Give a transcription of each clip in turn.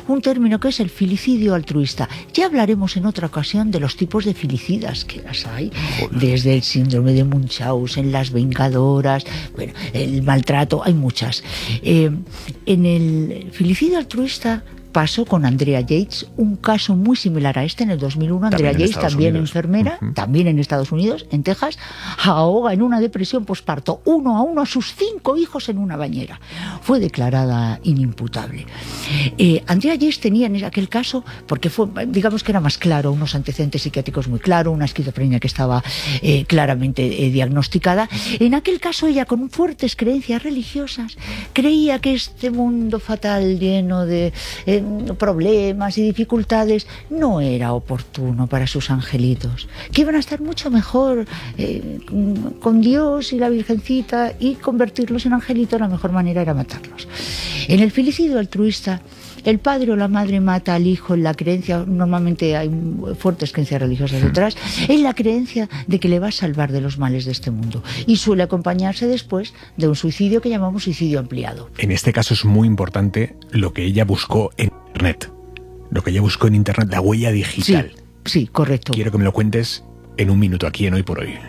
un término que es el filicidio altruista. Ya hablaremos en otra ocasión de los tipos de filicidas, que las hay, desde el síndrome de Munchausen, las vengadoras, bueno, el maltrato, hay muchas. En el filicidio altruista pasó con Andrea Yates, un caso muy similar a este en el 2001. Andrea Yates, también enfermera, también en Estados Unidos, en Texas, ahoga en una depresión posparto uno a sus 5 hijos en una bañera. Fue declarada inimputable. Andrea Yates tenía en aquel caso, porque fue, digamos que era más claro, unos antecedentes psiquiátricos muy claros, una esquizofrenia que estaba claramente diagnosticada. En aquel caso ella, con fuertes creencias religiosas, creía que este mundo fatal lleno de problemas y dificultades no era oportuno para sus angelitos, que iban a estar mucho mejor con Dios y la Virgencita, y convertirlos en angelitos la mejor manera era matarlos. En el filicidio altruista, el padre o la madre mata al hijo en la creencia, normalmente hay fuertes creencias religiosas detrás, en la creencia de que le va a salvar de los males de este mundo, y suele acompañarse después de un suicidio que llamamos suicidio ampliado. En este caso es muy importante lo que ella buscó en Internet, la huella digital. Sí, correcto. Quiero que me lo cuentes en un minuto aquí en Hoy por Hoy.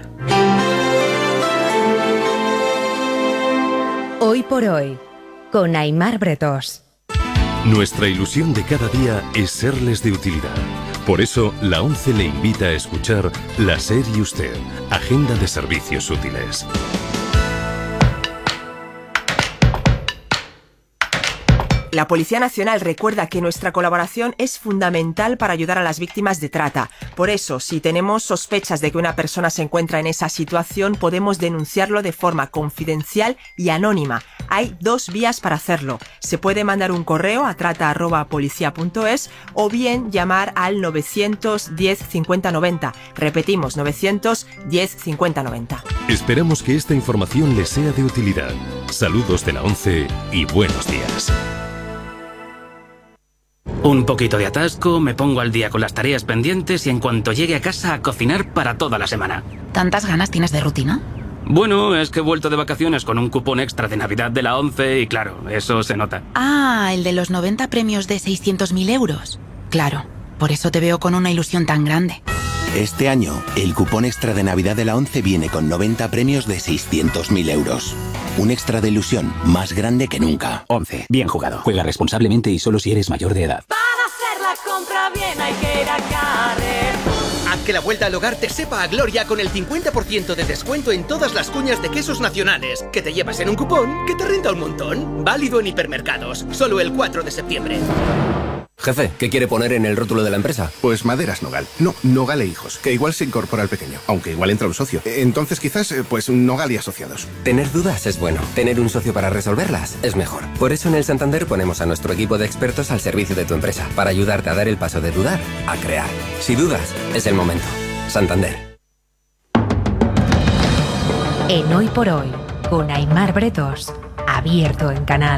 Hoy por Hoy, con Aimar Bretós. Nuestra ilusión de cada día es serles de utilidad. Por eso, la ONCE le invita a escuchar La SER y Usted, Agenda de Servicios Útiles. La Policía Nacional recuerda que nuestra colaboración es fundamental para ayudar a las víctimas de trata. Por eso, si tenemos sospechas de que una persona se encuentra en esa situación, podemos denunciarlo de forma confidencial y anónima. Hay 2 vías para hacerlo. Se puede mandar un correo a trata@policia.es o bien llamar al 910 50 90. Repetimos, 910 50 90. Esperamos que esta información les sea de utilidad. Saludos de la ONCE y buenos días. Un poquito de atasco, me pongo al día con las tareas pendientes y en cuanto llegue a casa a cocinar para toda la semana. ¿Tantas ganas tienes de rutina? Bueno, es que he vuelto de vacaciones con un cupón extra de Navidad de la ONCE y claro, eso se nota. Ah, el de los 90 premios de 600.000 euros. Claro, por eso te veo con una ilusión tan grande. Este año, el cupón extra de Navidad de la ONCE viene con 90 premios de 600.000 euros. Un extra de ilusión más grande que nunca. ONCE, bien jugado. Juega responsablemente y solo si eres mayor de edad. Para hacer la compra bien hay que ir a Carrefour. Haz que la vuelta al hogar te sepa a gloria con el 50% de descuento en todas las cuñas de quesos nacionales, que te llevas en un cupón que te renta un montón. Válido en hipermercados, solo el 4 de septiembre. Jefe, ¿qué quiere poner en el rótulo de la empresa? Pues Maderas Nogal. No, Nogal e Hijos, que igual se incorpora al pequeño, aunque igual entra un socio. Entonces quizás, pues Nogal y Asociados. Tener dudas es bueno. Tener un socio para resolverlas es mejor. Por eso en el Santander ponemos a nuestro equipo de expertos al servicio de tu empresa, para ayudarte a dar el paso de dudar a crear. Si dudas, es el momento. Santander. En Hoy por Hoy, con Aimar Bretós, abierto en Canal.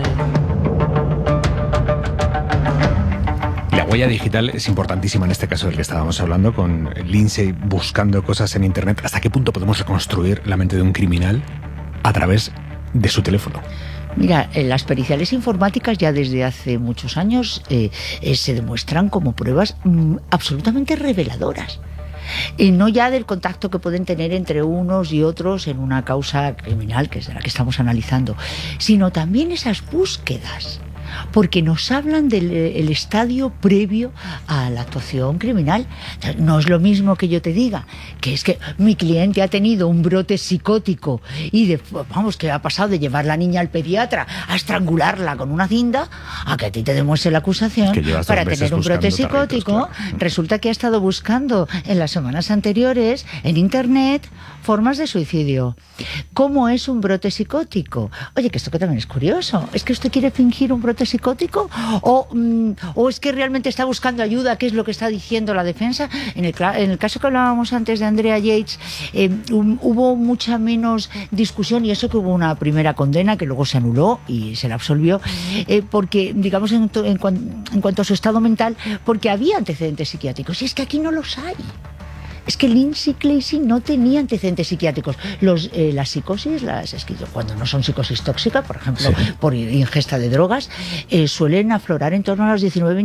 La huella digital es importantísima en este caso del que estábamos hablando, con Lindsay buscando cosas en Internet. ¿Hasta qué punto podemos reconstruir la mente de un criminal a través de su teléfono? Mira, las periciales informáticas ya desde hace muchos años se demuestran como pruebas absolutamente reveladoras. Y no ya del contacto que pueden tener entre unos y otros en una causa criminal, que es de la que estamos analizando, sino también esas búsquedas, porque nos hablan del estadio previo a la actuación criminal. No es lo mismo que yo te diga que es que mi cliente ha tenido un brote psicótico y que ha pasado de llevar la niña al pediatra a estrangularla con una cinta, a que a ti te demuestre la acusación para tener un brote psicótico. Claro. Resulta que ha estado buscando en las semanas anteriores en Internet formas de suicidio. ¿Cómo es un brote psicótico? Oye, que esto que también es curioso. ¿Es que usted quiere fingir un brote psicótico? ¿O es que realmente está buscando ayuda? ¿Qué es lo que está diciendo la defensa? En el caso que hablábamos antes de Andrea Yates, hubo mucha menos discusión, y eso que hubo una primera condena que luego se anuló y se la absolvió, porque, digamos, en cuanto a su estado mental, porque había antecedentes psiquiátricos. Y es que aquí no los hay. Es que Lindsay Clacy no tenía antecedentes psiquiátricos. Las psicosis, cuando no son psicosis tóxicas, por ejemplo, por ingesta de drogas, suelen aflorar en torno a los 19